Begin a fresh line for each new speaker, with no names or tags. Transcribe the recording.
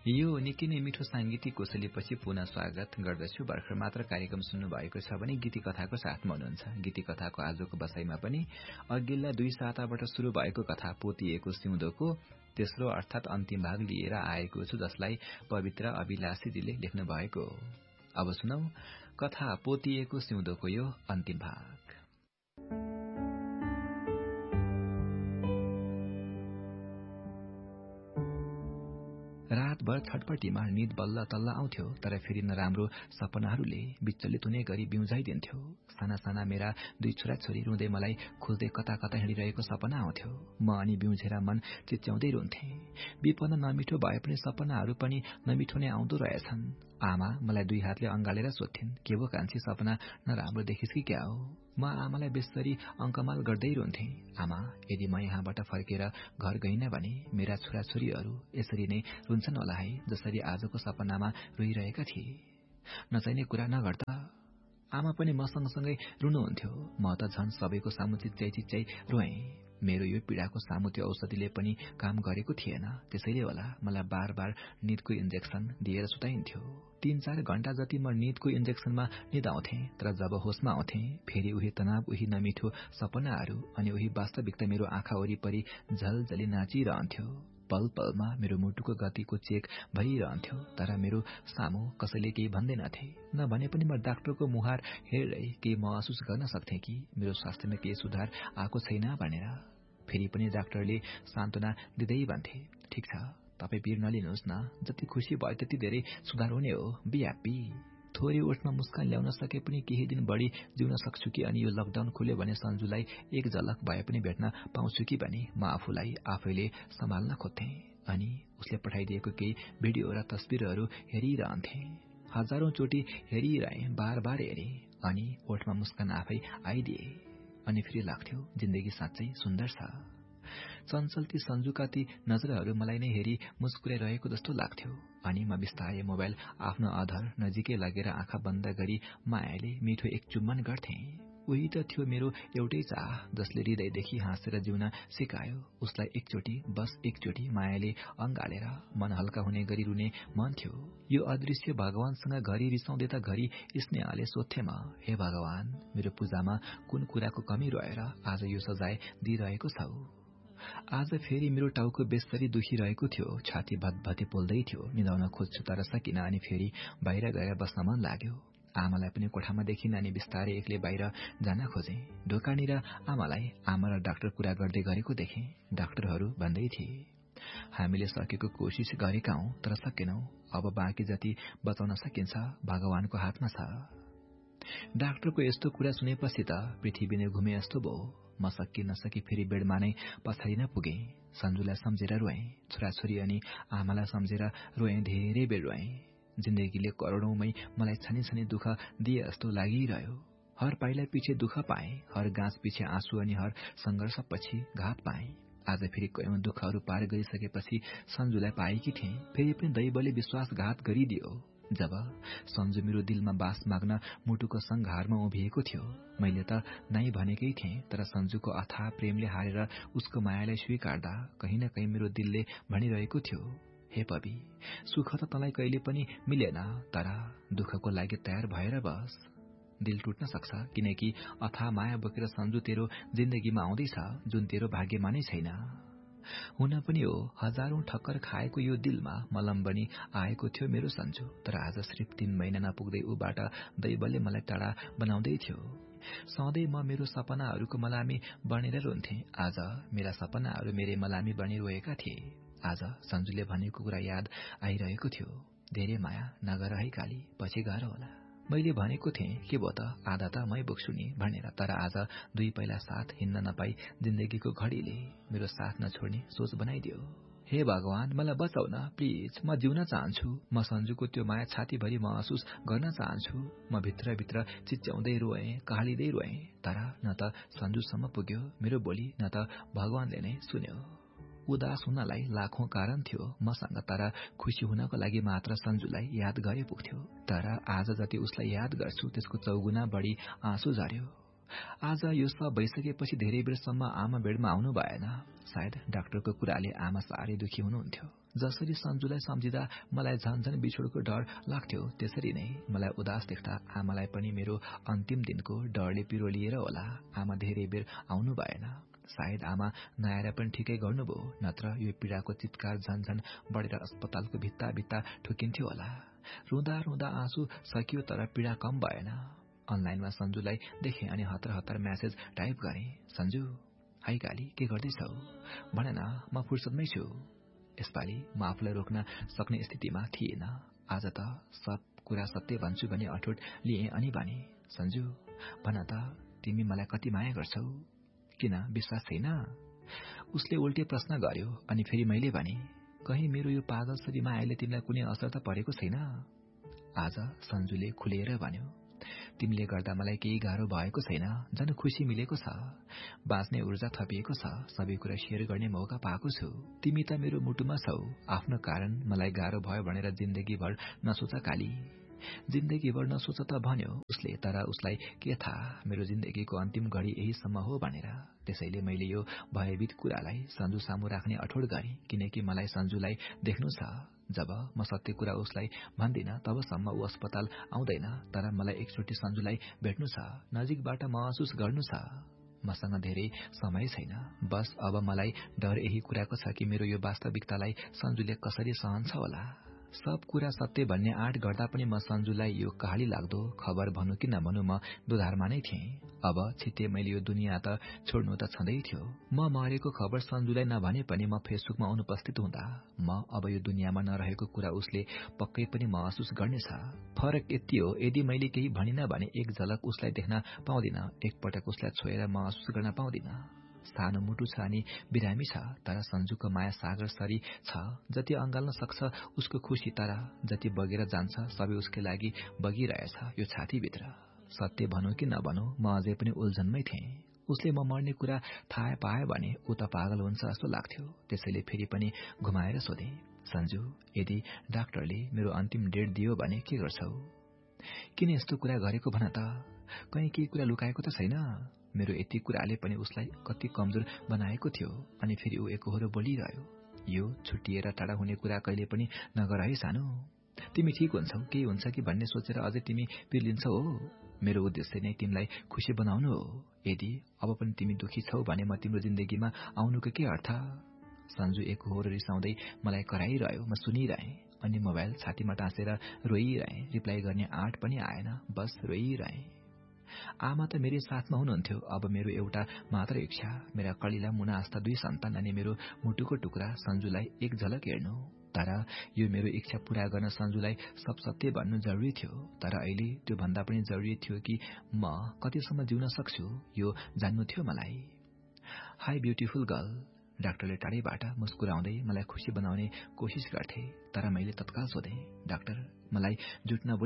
यो निकै नै मिठो सांगीतिक कोसेलीपछि पुनः स्वागत गर्दछु। भर्खर मात्र कार्यक्रम सुन्नु भएको छ भने गीति कथाको साथमा हुनुहुन्छ। गीति कथाको आजको बसाइमा पनि अघिल्ला 2 साताबाट शुरू भएको कथा पोतिएको सिउँदोको तेस्रो अर्थात अन्तिम भाग लिएर आएको छु, जसलाई पवित्र अभिलाषीजीले लेख्नु भएको हो। अब सुनौ कथा पोतिएको सिउँदोको यो अन्तिम भाग। रातभर छटपटीमा निद बल्ल तल्ल आउँथ्यो, तर फेरि नराम्रो सपनाहरूले विचलित हुने गरी बिउजाइदिन्थ्यो। साना साना मेरा 2 छोराछोरी रुँदै मलाई खोज्दै कता कता हिँडिरहेको सपना आउँथ्यो। म अनि बिउझेर मन चिच्याउँदै रुन्थे। विपन्न नमिठो भए पनि सपनाहरू पनि नमिठो नै आउँदो रहेछन्। आमा मलाई 2 हातले अंगालेर सोध्थिन्, के भो कान्छी, सपना नराम्रो देखिस् कि क्या हो? म आमालाई बेसरी अंकमाल गर्दै रुन्थे। आमा, यदि म यहाँबाट फर्केर घर गइन भने मेरा छोराछोरीहरू यसरी नै रुन्छन् होला है, जसरी आजको सपनामा रोइरहेका थिए। नचाहिने कुरा नगर त। आमा पनि म सँगसँगै रुनुहुन्थ्यो। म त झन् सबैको सामु चिच्याइ रोएँ। मेरो यो पीडाको सामु त्यो औषधिले पनि काम गरेको थिएन। त्यसैले होला मलाई बार बार निदको इन्जेक्सन दिएर सुताइन्थ्यो। 3-4 घण्टा जति म निदको इन्जेक्सनमा निदाउँथे, तर जब होसमा आउँथे फेरि उही तनाव, उही नमिठो सपनाहरू अनि उही वास्तविकता मेरो आँखा वरिपरि झलझली नाचिरहन्थ्यो। पल पलमा मेरो मुटुको गतिको चेक भइरहन्थ्यो, तर मेरो सामु कसैले केही भन्दैनथे। नभने पनि म डाक्टरको मुहार हेरेरै केही महसुस गर्न सक्थे कि मेरो स्वास्थ्यमा केही सुधार आएको छैन भनेर। फेरि पनि डाक्टरले सान्त्वना दिँदै भन्थे, ठिक छ, तपाई पीर नलिनुहोस् न, जति खुसी भयो त्यति धेरै सुधार हुने हो, बी ह्याप्पी। थोरै ओठमा मुस्कान ल्याउन सके पनि केही दिन बढी जिउन सक्छु कि अनि यो लकडाउन खुल्यो भने सन्जुलाई एक झलक भए पनि भेट्न पाउँछु कि भने म आफूलाई आफैले सम्हाल्न खोज्थे। अनि उसले पठाइदिएको केही भिडियो र तस्बिरहरू हेरिरहन्थे। हजारौं चोटि हेरिरहे, बार बार हेरे, अनि ओठमा मुस्कान आफै आइदिए। अनि फेरि लाग्थ्यो जिन्दगी साँच्चै सुन्दर छ। चञ्चल ती सन्जुका ती नजरहरू मलाई नै हेरी मुस्कुराइरहेको जस्तो लाग्थ्यो। अनि म बिस्तारै मोबाइल आफ्नो अधर नजिकै लगेर आँखा बन्द गरी मायाले मिठो एक चुम्बन गर्थे। उही त थियो मेरो एउटै चाह, जसले हृदयदेखि हाँसेर जिउन सिकायो। उसलाई बस एकचोटि मायाले अंगालेर मन हल्का हुने गरी रुने मन थियो। यो अदृश्य भगवानसँग घरि रिसाउँदै त घरि स्नेहले सोध्थे म, हे भगवान, मेरो पूजामा कुन कुराको कमी रहेर आज यो सजाय दिइरहेको छौ? आज फेरि मेरो टाउको बेसरी दुखिरहेको थियो। छाती भतभते पोल्दै थियो। निदाउन खोज्छु तर सकिन। अनि फेरि बाहिर गएर बस्न मन लाग्यो। आमालाई पनि कोठामा देखिन अनि बिस्तारै एक्लै बाहिर जान खोजे। ढोकानिर आमा र डाक्टर कुरा गर्दै गरेको देखे। डाक्टरहरू भन्दै थिए, हामीले सकेको कोशिश गरेका हौं तर सकेनौं। अब बाँकी जति बचाउन सकिन्छ भगवानको हातमा छ। डाक्टरको यस्तो कुरा सुनेपछि त पृथ्वी नै घुमे जस्तो भयो। म सकी नसकी फेरि बेडमा नै पछाडिन पुगे। सन्जुलाई सम्झेर रोएँ, छोराछोरी अनि आमालाई सम्झेर रोएँ, धेरै बेर रोएँ। जिन्दगीले करोडौंमै मलाई छानी छानी दुःख दिए जस्तो लागिरह्यो। हर पाइला पछि दुःख पाएँ, हर गाँस पछि आँसु अनि हर संघर्षपछि घात पाएँ। आज फेरि कयौं दुःखहरू पार गरिसकेपछि सन्जुलाई पाएकी थिएँ। फेरि पनि दैवले विश्वासघात गरिदियो। जब सन्जु मेरो दिलमा बास माग्न मुटुको संघारमा उभिएको थियो, मैले त नाइ भनेकै थिएँ, तर सन्जुको अथाह प्रेमले हारेर उसको मायालाई स्वीकार्दा कहीं न कहीं मेरो दिलले भनिरहेको थियो, हे पवि, सुख त तँलाई कहिले पनि मिलेन, तर दुःखको लागि तयार भएर बस। दिल टुट्न सक्छ, किनकि अथाह माया बोकेर सन्जु तेरो जिन्दगीमा आउँदैछ, जुन तेरो भाग्यमा नै छैन। हुन पनि हो, हजारौं ठक्कर खाएको यो दिलमा मलम बनी आएको थियो मेरो सन्जु। तर आज सिर्फ 3 महिना नपुग्दै उबाट दैवले मलाई टाढा बनाउँदै थियो। सधैँ म मेरो सपनाहरूको मलामी बनेर रुन्थे। आज मेरा सपनाहरू मेरै मलामी बनी रोएका थिए। आज सन्जुले भनेको कुरा याद आइरहेको थियो, धेरै माया नगर है काली, पछि घर होला। मैले भनेको थिएँ, के भो त, आधा त मै बोक्छु नि भनेर। तर आज 2 पाइला साथ हिँड्न नपाई जिन्दगीको घडीले मेरो साथ नछोड्ने सोच बनाइदियो। हे भगवान, मलाई बचाउन प्लिज, म जिउन चाहन्छु। म सन्जुको त्यो माया छातीभरि महसुस गर्न चाहन्छु। म भित्रभित्र चिच्याउँदै रोएँ, कहालिँदै रोएँ, तर न त सन्जुसम्म पुग्यो मेरो बोली, न त भगवानले नै सुन्यो। उदास हुनलाई लाखौं कारण थियो मसँग, तर खुशी हुनको लागि मात्र सन्जुलाई याद गरे पुग्थ्यो। तर आज जति उसलाई याद गर्छु त्यसको 4 गुणा बढी आँसु झर्यो। आज यो सब भइसकेपछि धेरै बेरसम्म आमा बेडमा आउनु भएन। सायद डाक्टरको कुराले आमा साह्रै दुखी हुनुहुन्थ्यो। जसरी सन्जुलाई सम्झिँदा मलाई झन्झन बिछोडको डर लाग्थ्यो, त्यसरी नै मलाई उदास देख्दा आमालाई पनि मेरो अन्तिम दिनको डरले पिरोलिएर होला। आमा धेरै बेर आउनु भएन। सायद आमा नआएर पनि ठिकै गर्नुभयो, नत्र यो पीडाको चित्कार झन्झन बढेर अस्पतालको भित्ता भित्ता ठुकिन्थ्यो होला। रुँदा रुँदा आँसु सकियो तर पीडा कम भएन। अनलाइनमा सन्जुलाई देखेँ अनि हतार हतार म्यासेज टाइप गरेँ। सन्जु, हाई काली, के गर्दैछौ? भन न, म फुर्सदमै छु। यसपालि म आफूलाई रोक्न सक्ने स्थितिमा थिएन। आज त सब कुरा सत्य भन्छु भने अठोट लिएँ अनि भने, सन्जु, भन त, तिमी मलाई कति माया गर्छौ? किन विश्वास छैन? उसले उल्टे प्रश्न गर्यो अनि फेरि मैले भने, कहीं मेरो यो पागल सरी मायाले तिमीलाई कुनै असर त परेको छैन? आज सन्जुले खुलेर भन्यो, तिमीले गर्दा मलाई केही गाह्रो भएको छैन, झन् खुसी मिलेको छ। बाँच्ने ऊर्जा थपिएको छ, सबै कुरा शेयर गर्ने मौका पाएको छु। तिमी त मेरो मुटुमा छौ, आफ्नो कारण मलाई गाह्रो भयो भनेर जिन्दगीभर नसोच काली। जिन्दगीभर नसोच त भन्यो उसले, तर उसलाई के थाहा मेरो जिन्दगीको अन्तिम घडी यहीसम्म हो भनेर। त्यसैले मैले यो भयभीत कुरालाई सन्जु सामु राख्ने अठोट गरेँ, किनकि मलाई सन्जुलाई देख्नु छ। जब म सत्य कुरा उसलाई भन्दिन तबसम्म ऊ अस्पताल आउँदैन, तर मलाई एकचोटि सन्जुलाई भेट्नु छ, नजिकबाट महसुस गर्नु छ। मसँग धेरै समय छैन, बस अब मलाई डर यही कुराको छ कि मेरो यो वास्तविकतालाई सन्जुले कसरी सहन्छ होला। सब कुरा सत्य भन्ने आँट गर्दा पनि म सन्जुलाई यो कहाली लाग्दो खबर भनौँ कि नभनौँ म दुधारमा नै थिएँ। अब छिट्टै मैले यो दुनियाँ त छोड्नु त छँदै थियो। म मरेको खबर सन्जुलाई नभने पनि म फेसबुकमा अनुपस्थित हुँदा म अब यो दुनियाँमा नरहेको कुरा उसले पक्कै पनि महसुस गर्नेछ। फरक यति हो, यदि मैले केही भनिन भने एक झलक उसलाई देख्न पाउँदिन, एकपटक उसलाई छोएर महसुस गर्न पाउँदिन। सानो मुटु छ अनि बिरामी छ, तर सन्जुको माया सागर सरी छ, जति अँगाल्न सक्छ उसको खुसी, तर जति बगेर जान्छ सबै उसकै लागि बगिरहेछ यो छातीभित्र। सत्य भनौँ कि नभनौँ म अझै पनि उल्झनमै थिएँ। उसले म मर्ने कुरा थाहा पायो भने ऊ त पागल हुन्छ जस्तो लाग्थ्यो। त्यसैले फेरि पनि घुमाएर सोधे, सन्जु, यदि डाक्टरले मेरो अन्तिम डेट दियो भने के गर्छौ? किन यस्तो कुरा गरेको भन त? कहीँ केही कुरा लुकाएको त छैन? मेरो यति कुराले पनि उसलाई कति कमजोर बनाएको थियो। अनि फेरि ऊ एकहोरो बोलिरह्यो, यो छुट्टिएर टाढा हुने कुरा कहिले पनि नगर है सानो। तिमी ठिक हुन्छौ, केही हुन्छ कि भन्ने सोचेर अझै तिमी पिर्लिन्छौ हो। मेरो उद्देश्य नै तिमीलाई खुसी बनाउनु हो। यदि अब पनि तिमी दुखी छौ भने म तिम्रो जिन्दगीमा आउनुको के अर्थ? सन्जु एकहोरो रिसाउँदै मलाई कराइरह्यो। म सुनिरहेँ अनि मोबाइल छातीमा टाँसेर रोइरहेँ। रिप्लाई गर्ने आँट पनि आएन, बस रोइरहेँ। आमा त मेरै साथमा हुनुहुन्थ्यो। अब मेरो एउटा मात्र इच्छा, मेरा कलिला मुना आस्था 2 सन्तान अनि मेरो मुटुको टुक्रा सन्जुलाई एक झलक हेर्नु। तर यो मेरो इच्छा पूरा गर्न सन्जुलाई सब सत्य भन्नु जरुरी थियो। तर अहिले त्यो भन्दा पनि जरुरी थियो कि म कतिसम्म जिउन सक्छु यो जान्नु थियो मलाई। हाई ब्युटिफुल गर्ल, डाक्टरले टाढैबाट मुस्कुराउँदै मलाई खुसी बनाउने कोसिस गर्थे। तर मैले तत्काल सोधेँ, डाक्टर, मलाई जुट नबोली